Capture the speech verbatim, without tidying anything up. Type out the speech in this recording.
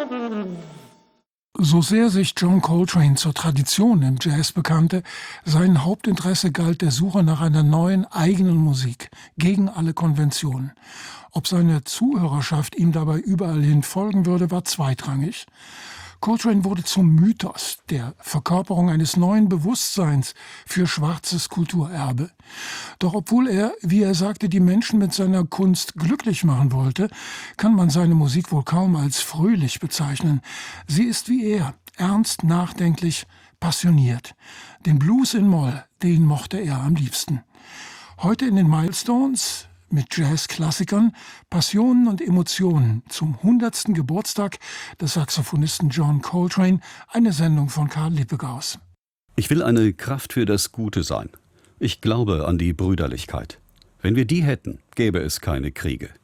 So sehr sich John Coltrane zur Tradition im Jazz bekannte, sein Hauptinteresse galt der Suche nach einer neuen, eigenen Musik, gegen alle Konventionen. Ob seine Zuhörerschaft ihm dabei überall hin folgen würde, war zweitrangig. Coltrane wurde zum Mythos, der Verkörperung eines neuen Bewusstseins für schwarzes Kulturerbe. Doch obwohl er, wie er sagte, die Menschen mit seiner Kunst glücklich machen wollte, kann man seine Musik wohl kaum als fröhlich bezeichnen. Sie ist wie er, ernst, nachdenklich, passioniert. Den Blues in Moll, den mochte er am liebsten. Heute in den Milestones mit Jazzklassikern, Passionen und Emotionen zum hundertsten Geburtstag des Saxophonisten John Coltrane, eine Sendung von Karl Lippegaus. Ich will eine Kraft für das Gute sein. Ich glaube an die Brüderlichkeit. Wenn wir die hätten, gäbe es keine Kriege.